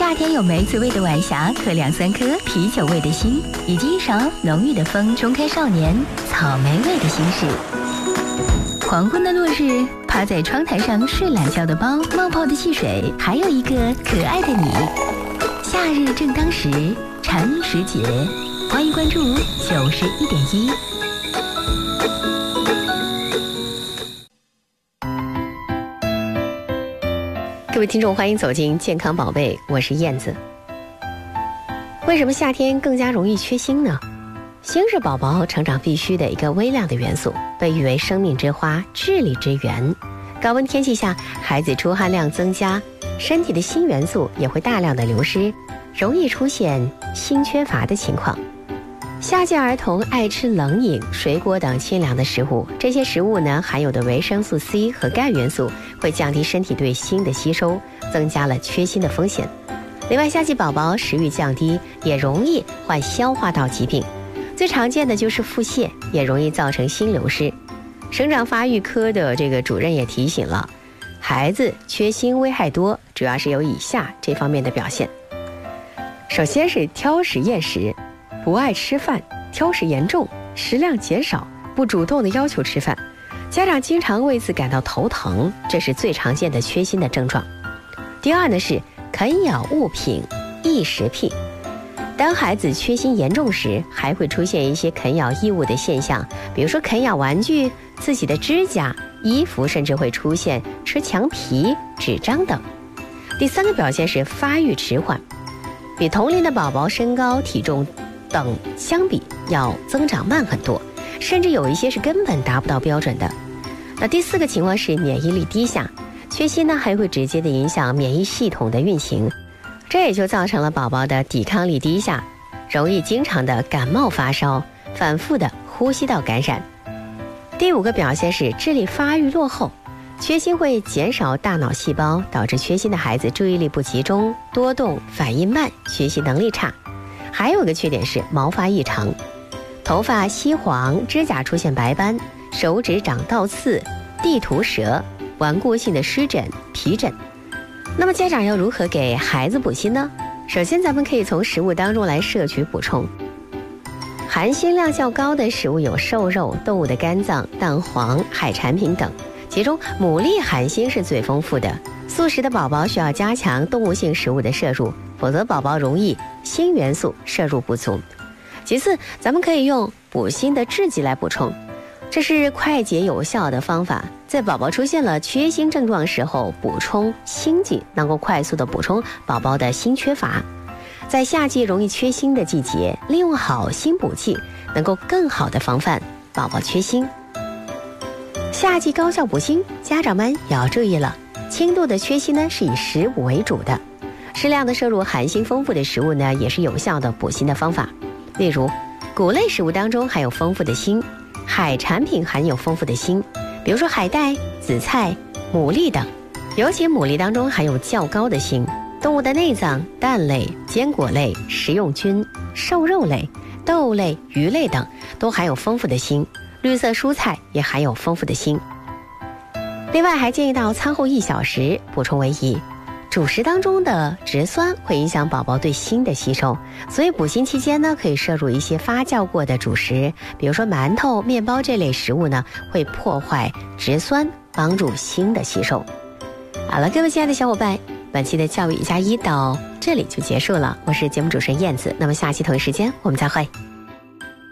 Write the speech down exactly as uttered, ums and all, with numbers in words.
夏天有梅子味的晚霞和两三颗啤酒味的心，以及一勺浓郁的风冲开少年草莓味的心事。黄昏的落日，趴在窗台上睡懒觉的猫，冒泡的汽水，还有一个可爱的你。夏日正当时，蝉时节，欢迎关注九十一点一。 各位听众，欢迎走进健康宝贝，我是燕子。为什么夏天更加容易缺锌呢？锌是宝宝成长必须的一个微量的元素，被誉为生命之花、智力之源。高温天气下，孩子出汗量增加，身体的锌元素也会大量的流失，容易出现锌缺乏的情况。夏季儿童爱吃冷饮、水果等清凉的食物，这些食物呢含有的维生素 C 和钙元素会降低身体对锌的吸收，增加了缺锌的风险。另外，夏季宝宝食欲降低，也容易患消化道疾病，最常见的就是腹泻，也容易造成锌流失。生长发育科的这个主任也提醒了，孩子缺锌危害多，主要是有以下这方面的表现。首先是挑食厌食，不爱吃饭，挑食严重，食量减少，不主动的要求吃饭，家长经常为此感到头疼，这是最常见的缺锌的症状。第二呢是啃咬物品，异食癖。当孩子缺锌严重时，还会出现一些啃咬异物的现象，比如说啃咬玩具、自己的指甲、衣服，甚至会出现吃墙皮、纸张等。第三个表现是发育迟缓，比同龄的宝宝身高、体重等相比要增长慢很多，甚至有一些是根本达不到标准的。那第四个情况是免疫力低下，缺锌呢还会直接的影响免疫系统的运行，这也就造成了宝宝的抵抗力低下，容易经常的感冒发烧，反复的呼吸道感染。第五个表现是智力发育落后，缺锌会减少大脑细胞，导致缺锌的孩子注意力不集中、多动、反应慢、学习能力差。还有一个缺点是毛发异常，头发稀黄，指甲出现白斑，手指长倒刺、地图舌、顽固性的湿疹、皮疹。那么家长要如何给孩子补锌呢？首先咱们可以从食物当中来摄取补充。含锌量较高的食物有瘦肉、动物的肝脏、蛋黄、海产品等，其中牡蛎含锌是最丰富的。素食的宝宝需要加强动物性食物的摄入，否则宝宝容易锌元素摄入不足。其次，咱们可以用补锌的制剂来补充，这是快捷有效的方法。在宝宝出现了缺锌症状时候，补充锌剂能够快速的补充宝宝的锌缺乏。在夏季容易缺锌的季节，利用好锌补剂，能够更好的防范宝宝缺锌。夏季高效补锌，家长们也要注意了。轻度的缺锌呢是以食物为主的，适量的摄入含锌丰富的食物呢，也是有效的补锌的方法。例如，谷类食物当中含有丰富的锌，海产品含有丰富的锌，比如说海带、紫菜、牡蛎等，尤其牡蛎当中含有较高的锌。动物的内脏、蛋类、坚果类、食用菌、瘦肉类、豆类、鱼类等都含有丰富的锌，绿色蔬菜也含有丰富的锌。另外还建议到餐后一小时补充为宜。主食当中的植酸会影响宝宝对锌的吸收，所以补锌期间呢，可以摄入一些发酵过的主食，比如说馒头、面包这类食物呢，会破坏植酸，帮助锌的吸收。好了，各位亲爱的小伙伴，本期的教育一加一到这里就结束了，我是节目主持人燕子，那么下期同一时间我们再会。